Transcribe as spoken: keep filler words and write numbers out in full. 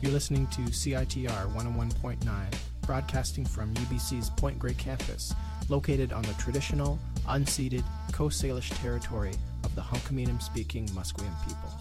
You're listening to C I T R one oh one point nine, broadcasting from U B C's Point Grey campus, located on the traditional, unceded Coast Salish territory of the Hunkaminam-speaking Musqueam people.